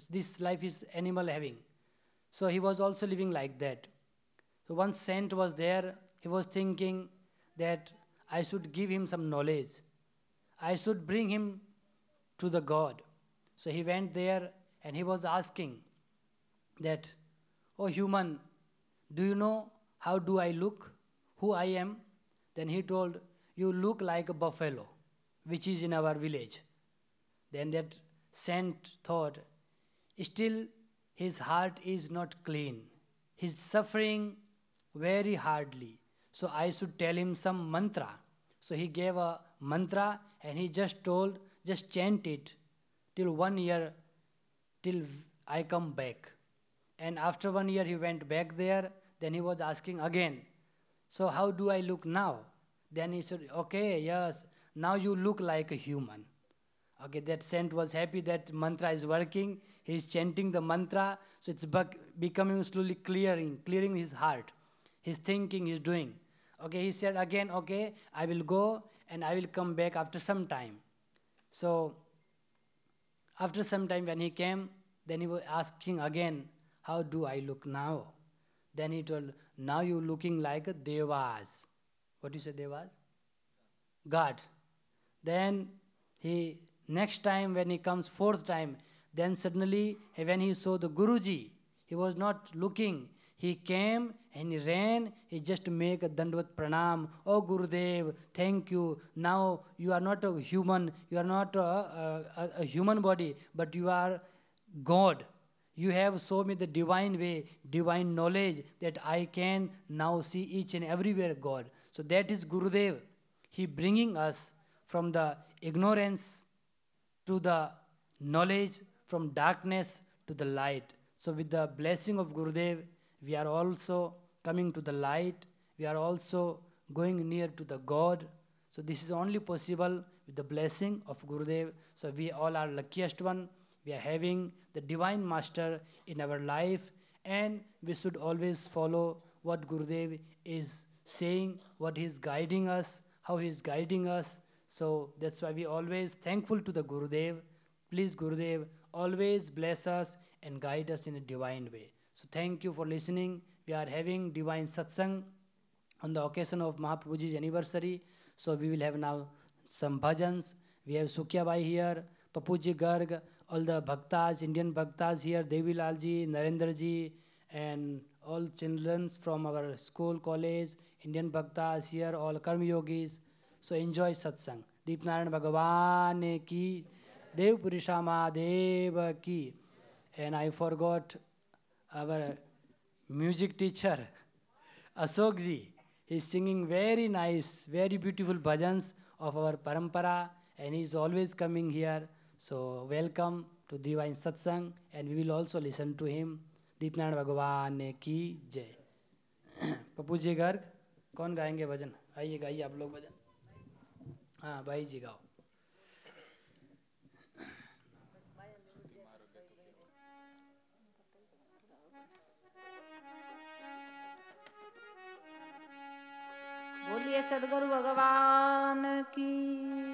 this life is animal having. So he was also living like that. So one saint was there. He was thinking that I should give him some knowledge. I should bring him to the God. So he went there and he was asking that, oh human, do you know how do I look? Who I am? Then he told, you look like a buffalo, which is in our village. Then that saint thought, still his heart is not clean. He's suffering very hardly. So I should tell him some mantra. So he gave a mantra and he just told, just chant it till 1 year, till I come back. And after 1 year he went back there. Then he was asking again, so how do I look now? Then he said, okay, yes, now you look like a human. Okay, that saint was happy that mantra is working. He's chanting the mantra, so it's becoming slowly clearing his heart. He's thinking, he's doing. Okay, he said again, okay, I will go and I will come back after some time. So after some time when he came, then he was asking again, how do I look now? Then he told, now you looking like a devas. What do you say, devas? God. Then he, next time when he comes fourth time, then suddenly when he saw the Guruji, he was not looking. He came and he ran, he just make a Dandvat Pranam. Oh Gurudev, thank you. Now you are not a human, you are not a human body, but you are God. You have shown me the divine way, divine knowledge that I can now see each and everywhere God. So that is Gurudev. He bringing us from the ignorance to the knowledge, from darkness to the light. So with the blessing of Gurudev, we are also coming to the light. We are also going near to the God. So this is only possible with the blessing of Gurudev. So we all are luckiest one. We are having the divine master in our life, and we should always follow what Gurudev is saying, what he is guiding us, how he is guiding us. So that's why we always thankful to the Gurudev. Please Gurudev, always bless us and guide us in a divine way. So thank you for listening. We are having divine satsang on the occasion of Mahaprabhuji's anniversary. So we will have now some bhajans. We have Sukhya Bhai here, Papuji Garg, all the bhaktas, Indian bhaktas here, Devi Lalji, Narendra ji, and all children from our school, college, Indian bhaktas here, all karma yogis. So enjoy satsang. Deep Narayan Bhagavan ki, Dev Purisha Mahadev ki. And I forgot our music teacher, Ashok ji. He's singing very nice, very beautiful bhajans of our parampara, and he's always coming here. So welcome to Divine Satsang, and we will also listen to him. Deepnarayan Bhagavan की जय. पप्पू जी गर्ग कौन गाएंगे भजन? आइए गाइए आप लोग भजन. हाँ भाई जी गाओ. बोलिए सदगुरु भगवान की.